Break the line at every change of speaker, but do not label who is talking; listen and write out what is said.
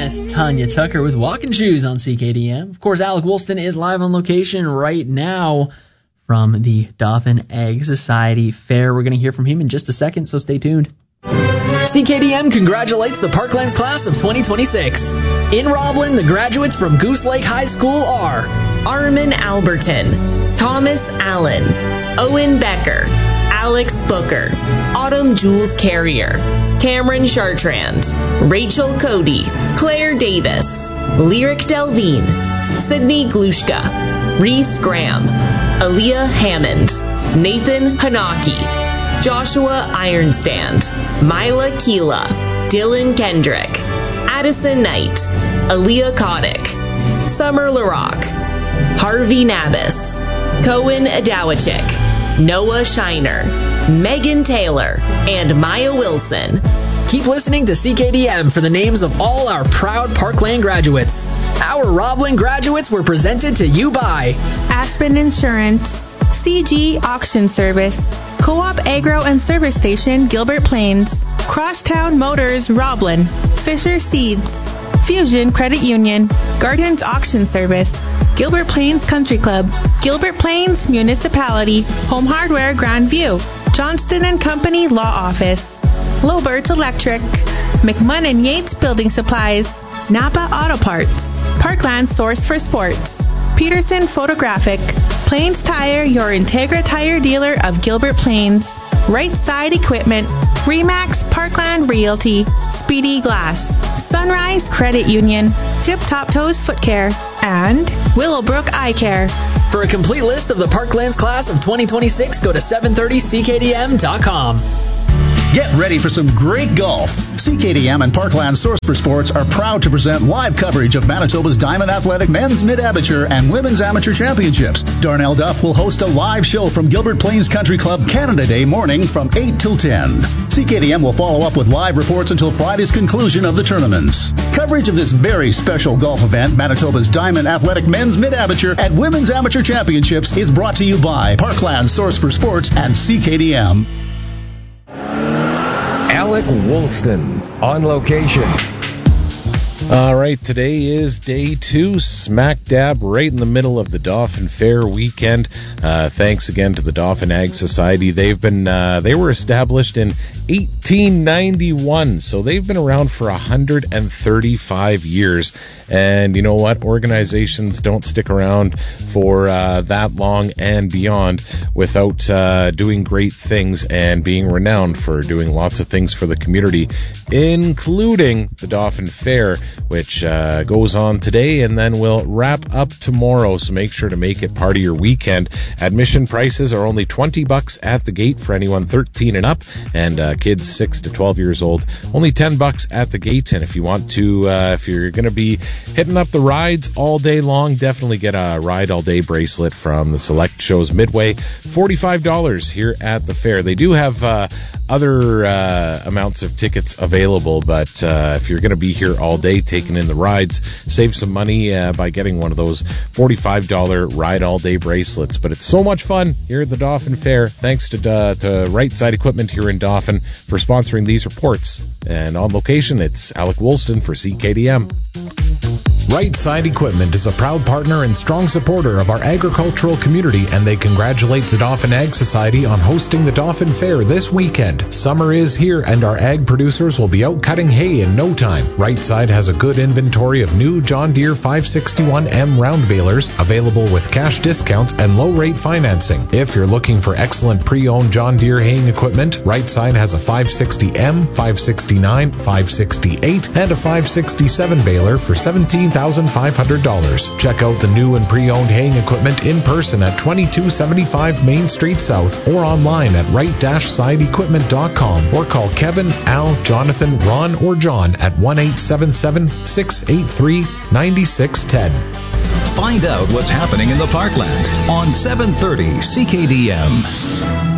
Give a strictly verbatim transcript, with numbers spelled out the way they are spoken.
That's Tanya Tucker with Walking Shoes on C K D M. Of course, Alec Woolston is live on location right now from the Dauphin Ag Society Fair. We're going to hear from him in just a second, so stay tuned. C K D M congratulates the Parklands class of twenty twenty-six. In Roblin, the graduates from Goose Lake High School are
Armin Alberton, Thomas Allen, Owen Becker, Alex Booker, Autumn Jules Carrier, Cameron Chartrand, Rachel Cody, Claire Davis, Lyric Delvine, Sydney Glushka, Reese Graham, Aaliyah Hammond, Nathan Hanaki, Joshua Ironstand, Mila Keela, Dylan Kendrick, Addison Knight, Aaliyah Kotick, Summer LaRock, Harvey Nabis, Cohen Adawachik, Noah Shiner, Megan Taylor, and Maya Wilson.
Keep listening to C K D M for the names of all our proud Parkland graduates. Our Roblin graduates were presented to you by
Aspen Insurance, C G Auction Service, Co-op Agro and Service Station, Gilbert Plains, Crosstown Motors, Roblin, Fisher Seeds, Fusion Credit Union, Gardens Auction Service, Gilbert Plains Country Club, Gilbert Plains Municipality, Home Hardware Grandview, Johnston and Company Law Office, Lowbirds Electric, McMunn and Yates Building Supplies, Napa Auto Parts, Parkland Source for Sports, Peterson Photographic, Plains Tire, your Integra Tire dealer of Gilbert Plains, Right Side Equipment, Remax Parkland Realty, Speedy Glass, Sunrise Credit Union, Tip Top Toes Foot Care, and Willowbrook Eye Care.
For a complete list of the Parklands class of twenty twenty-six, go to seven thirty C K D M dot com.
Get ready for some great golf. C K D M and Parkland Source for Sports are proud to present live coverage of Manitoba's Diamond Athletic Men's Mid-Amateur and Women's Amateur Championships. Darnell Duff will host a live show from Gilbert Plains Country Club Canada Day morning from eight till ten. C K D M will follow up with live reports until Friday's conclusion of the tournaments. Coverage of this very special golf event, Manitoba's Diamond Athletic Men's Mid-Amateur and Women's Amateur Championships, is brought to you by Parkland Source for Sports and C K D M.
Alec Woolston on location.
All right, today is day two, smack dab right in the middle of the Dauphin Fair weekend. Uh, thanks again to the Dauphin Ag Society. They've been uh, they were established in eighteen ninety-one, so they've been around for one hundred thirty-five years. And you know what? Organizations don't stick around for uh, that long and beyond without uh, doing great things and being renowned for doing lots of things for the community, including the Dauphin Fair, which uh, goes on today and then will wrap up tomorrow. So make sure to make it part of your weekend. Admission prices are only twenty bucks at the gate for anyone thirteen and up, and uh, kids six to twelve years old, only ten bucks at the gate. And if you want to, uh, if you're going to be hitting up the rides all day long, definitely get a Ride All Day bracelet from the Select Shows Midway. forty-five dollars here at the fair. They do have uh, other uh, amounts of tickets available, but uh, if you're going to be here all day taking in the rides, save some money uh, by getting one of those forty-five dollars Ride All Day bracelets. But it's so much fun here at the Dauphin Fair. Thanks to, uh, to Right Side Equipment here in Dauphin for sponsoring these reports. And on location, it's Alec Woolston for C K D M.
Right Side Equipment is a proud partner and strong supporter of our agricultural community, and they congratulate the Dauphin Ag Society on hosting the Dauphin Fair this weekend. Summer is here, and our ag producers will be out cutting hay in no time. Right Side has a good inventory of new John Deere five sixty-one M round balers available with cash discounts and low-rate financing. If you're looking for excellent pre-owned John Deere haying equipment, Right Side has a five sixty M, five sixty-nine, five sixty-eight, and a five sixty-seven baler for seventeen thousand five hundred dollars. Check out the new and pre-owned haying equipment in person at twenty-two seventy-five Main Street South or online at right side equipment dot com, or call Kevin, Al, Jonathan, Ron, or John at one eight seven seven, six eight three, nine six one zero.
Find out what's happening in the Parkland on seven thirty C K D M.